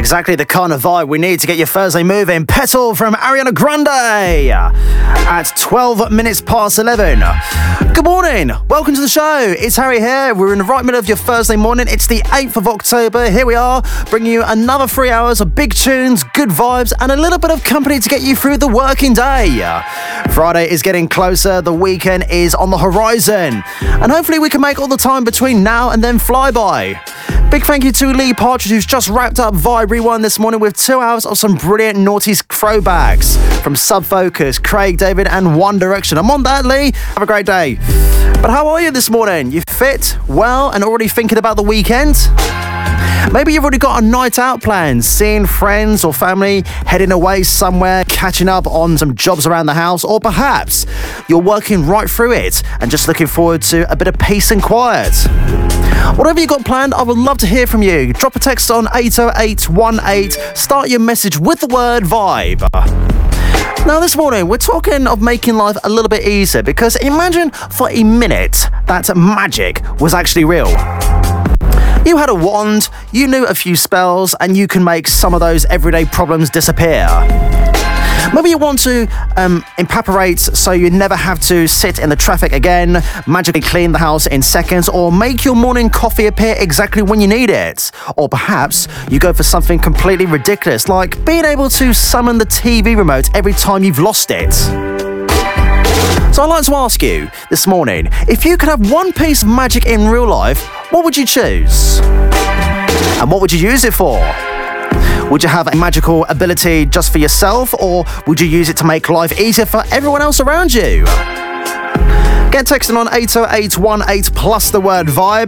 exactly the kind of vibe we need to get your Thursday moving. Petal from Ariana Grande at 12 minutes past 11. Good morning. Welcome to the show. It's Harry here. We're in the right middle of your Thursday morning. It's the 8th of October. Here we are, bringing you another 3 hours of big tunes, good vibes, and a little bit of company to get you through the working day. Friday is getting closer. The weekend is on the horizon. And hopefully we can make all the time between now and then fly by. Big thank you to Lee Partridge, who's just wrapped up Vibe Rewind this morning with 2 hours of some brilliant noughties throwbacks from Sub Focus, Craig David and One Direction. I'm on that, Lee. Have a great day. But how are you this morning? You fit, well, and already thinking about the weekend? Maybe you've already got a night out planned, seeing friends or family, heading away somewhere, catching up on some jobs around the house, or perhaps you're working right through it and just looking forward to a bit of peace and quiet. Whatever you got planned, I would love to hear from you. Drop a text on 80818. Start your message with the word vibe. Now this morning, we're talking of making life a little bit easier, because imagine for a minute that magic was actually real. You had a wand, you knew a few spells, and you can make some of those everyday problems disappear. Maybe you want to evaporate so you never have to sit in the traffic again, magically clean the house in seconds, or make your morning coffee appear exactly when you need it. Or perhaps you go for something completely ridiculous, like being able to summon the TV remote every time you've lost it. So I'd like to ask you this morning, if you could have one piece of magic in real life, what would you choose? And what would you use it for? Would you have a magical ability just for yourself, or would you use it to make life easier for everyone else around you? Get texting on 80818 plus the word vibe.